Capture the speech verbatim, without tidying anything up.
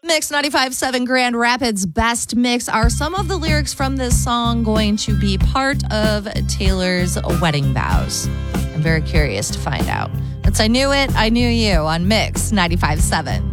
Mix ninety-five point seven Grand Rapids Best Mix. Are some of the lyrics from this song going to be part of Taylor's wedding vows? I'm very curious to find out. Since I knew it, I knew you on Mix ninety-five point seven.